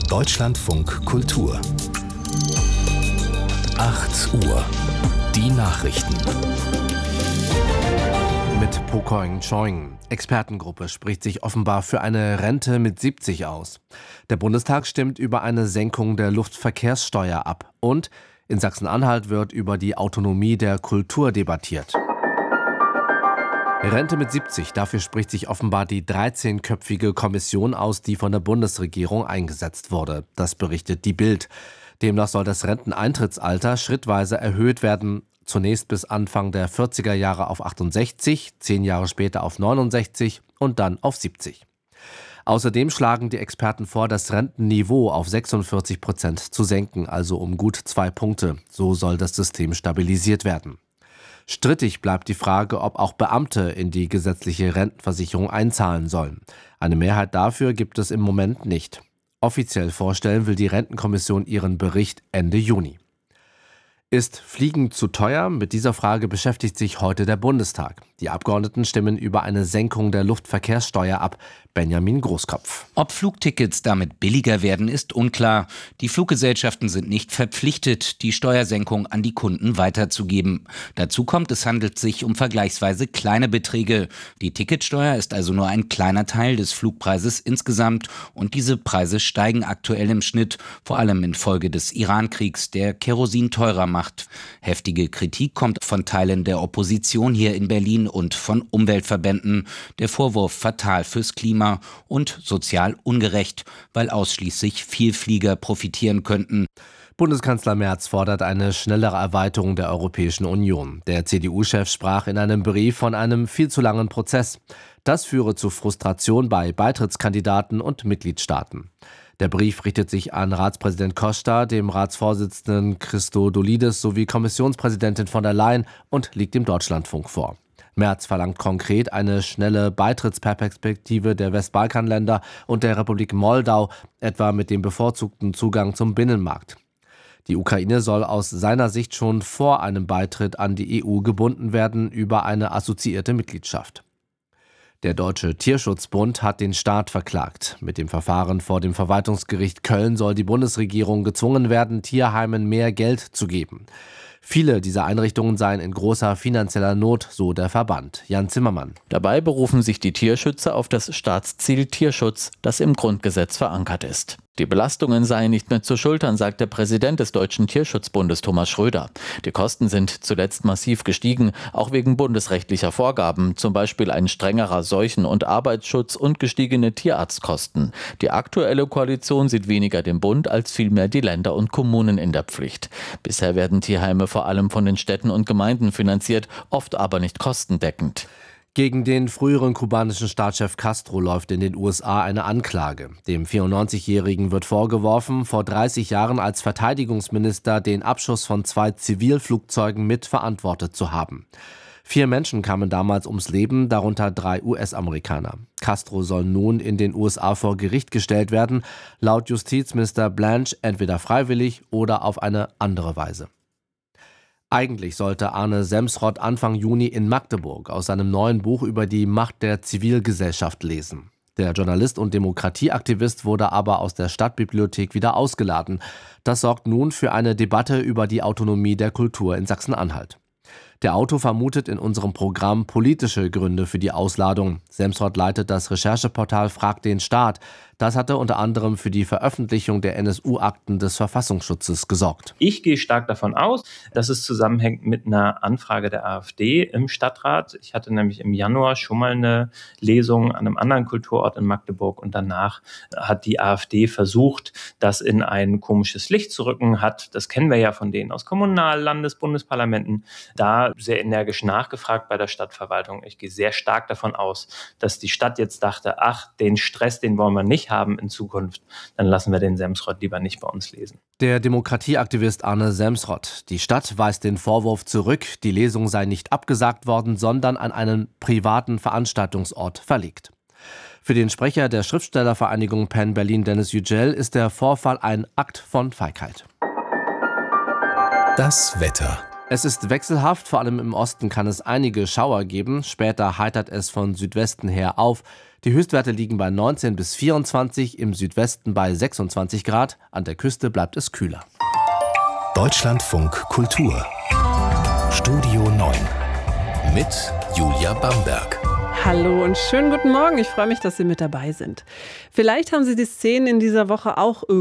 Deutschlandfunk Kultur 8 Uhr. Die Nachrichten. Mit Pokoing Choing. Expertengruppe spricht sich offenbar für eine Rente mit 70 aus. Der Bundestag stimmt über eine Senkung der Luftverkehrssteuer ab. Und in Sachsen-Anhalt wird über die Autonomie der Kultur debattiert. Rente mit 70, dafür spricht sich offenbar die 13-köpfige Kommission aus, die von der Bundesregierung eingesetzt wurde. Das berichtet die Bild. Demnach soll das Renteneintrittsalter schrittweise erhöht werden. Zunächst bis Anfang der 40er Jahre auf 68, 10 Jahre später auf 69 und dann auf 70. Außerdem schlagen die Experten vor, das Rentenniveau auf 46% zu senken, also um gut 2 Punkte. So soll das System stabilisiert werden. Strittig bleibt die Frage, ob auch Beamte in die gesetzliche Rentenversicherung einzahlen sollen. Eine Mehrheit dafür gibt es im Moment nicht. Offiziell vorstellen will die Rentenkommission ihren Bericht Ende Juni. Ist Fliegen zu teuer? Mit dieser Frage beschäftigt sich heute der Bundestag. Die Abgeordneten stimmen über eine Senkung der Luftverkehrssteuer ab. Benjamin Großkopf. Ob Flugtickets damit billiger werden, ist unklar. Die Fluggesellschaften sind nicht verpflichtet, die Steuersenkung an die Kunden weiterzugeben. Dazu kommt, es handelt sich um vergleichsweise kleine Beträge. Die Ticketsteuer ist also nur ein kleiner Teil des Flugpreises insgesamt. Und diese Preise steigen aktuell im Schnitt, vor allem infolge des Iran-Kriegs, der Kerosin teurer macht. Heftige Kritik kommt von Teilen der Opposition hier in Berlin und von Umweltverbänden. Der Vorwurf fatal fürs Klima und sozial ungerecht, weil ausschließlich Vielflieger profitieren könnten. Bundeskanzler Merz fordert eine schnellere Erweiterung der Europäischen Union. Der CDU-Chef sprach in einem Brief von einem viel zu langen Prozess. Das führe zu Frustration bei Beitrittskandidaten und Mitgliedstaaten. Der Brief richtet sich an Ratspräsident Costa, dem Ratsvorsitzenden Christodoulidis sowie Kommissionspräsidentin von der Leyen und liegt dem Deutschlandfunk vor. Merz verlangt konkret eine schnelle Beitrittsperspektive der Westbalkanländer und der Republik Moldau, etwa mit dem bevorzugten Zugang zum Binnenmarkt. Die Ukraine soll aus seiner Sicht schon vor einem Beitritt an die EU gebunden werden über eine assoziierte Mitgliedschaft. Der Deutsche Tierschutzbund hat den Staat verklagt. Mit dem Verfahren vor dem Verwaltungsgericht Köln soll die Bundesregierung gezwungen werden, Tierheimen mehr Geld zu geben. Viele dieser Einrichtungen seien in großer finanzieller Not, so der Verband. Jan Zimmermann. Dabei berufen sich die Tierschützer auf das Staatsziel Tierschutz, das im Grundgesetz verankert ist. Die Belastungen seien nicht mehr zu schultern, sagt der Präsident des Deutschen Tierschutzbundes Thomas Schröder. Die Kosten sind zuletzt massiv gestiegen, auch wegen bundesrechtlicher Vorgaben, zum Beispiel ein strengerer Seuchen- und Arbeitsschutz und gestiegene Tierarztkosten. Die aktuelle Koalition sieht weniger den Bund als vielmehr die Länder und Kommunen in der Pflicht. Bisher werden Tierheime vor allem von den Städten und Gemeinden finanziert, oft aber nicht kostendeckend. Gegen den früheren kubanischen Staatschef Castro läuft in den USA eine Anklage. Dem 94-Jährigen wird vorgeworfen, vor 30 Jahren als Verteidigungsminister den Abschuss von 2 Zivilflugzeugen mitverantwortet zu haben. 4 Menschen kamen damals ums Leben, darunter 3 US-Amerikaner. Castro soll nun in den USA vor Gericht gestellt werden, laut Justizminister Blanche entweder freiwillig oder auf eine andere Weise. Eigentlich sollte Arne Semsrott Anfang Juni in Magdeburg aus seinem neuen Buch über die Macht der Zivilgesellschaft lesen. Der Journalist und Demokratieaktivist wurde aber aus der Stadtbibliothek wieder ausgeladen. Das sorgt nun für eine Debatte über die Autonomie der Kultur in Sachsen-Anhalt. Der Autor vermutet in unserem Programm politische Gründe für die Ausladung. Semsrott leitet das Rechercheportal Frag den Staat. Das hatte unter anderem für die Veröffentlichung der NSU-Akten des Verfassungsschutzes gesorgt. Ich gehe stark davon aus, dass es zusammenhängt mit einer Anfrage der AfD im Stadtrat. Ich hatte nämlich im Januar schon mal eine Lesung an einem anderen Kulturort in Magdeburg und danach hat die AfD versucht, das in ein komisches Licht zu rücken, das kennen wir ja von denen aus Kommunal-, Landes-, Bundesparlamenten, da sehr energisch nachgefragt bei der Stadtverwaltung. Ich gehe sehr stark davon aus, dass die Stadt jetzt dachte, ach, den Stress, den wollen wir nicht haben in Zukunft, dann lassen wir den Semsrott lieber nicht bei uns lesen. Der Demokratieaktivist Arne Semsrott. Die Stadt weist den Vorwurf zurück, die Lesung sei nicht abgesagt worden, sondern an einen privaten Veranstaltungsort verlegt. Für den Sprecher der Schriftstellervereinigung PEN Berlin, Dennis Yücel, ist der Vorfall ein Akt von Feigheit. Das Wetter. Es ist wechselhaft, vor allem im Osten kann es einige Schauer geben. Später heitert es von Südwesten her auf. Die Höchstwerte liegen bei 19 bis 24, im Südwesten bei 26 Grad. An der Küste bleibt es kühler. Deutschlandfunk Kultur. Studio 9 mit Julia Bamberg. Hallo und schönen guten Morgen. Ich freue mich, dass Sie mit dabei sind. Vielleicht haben Sie die Szenen in dieser Woche auch